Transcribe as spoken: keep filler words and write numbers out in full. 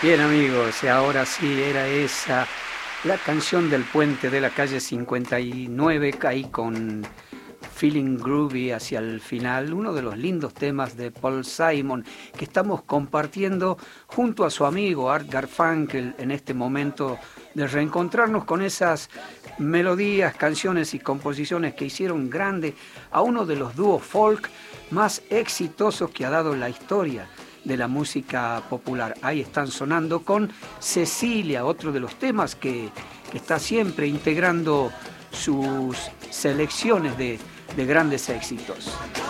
Bien amigos, y ahora sí era esa la canción del puente de la calle cincuenta y nueve, ahí con Feeling Groovy hacia el final, uno de los lindos temas de Paul Simon que estamos compartiendo junto a su amigo Art Garfunkel en este momento de reencontrarnos con esas melodías, canciones y composiciones que hicieron grande a uno de los dúos folk más exitosos que ha dado la historia de la música popular. Ahí están sonando con Cecilia, otro de los temas que, que está siempre integrando sus selecciones de, de grandes éxitos.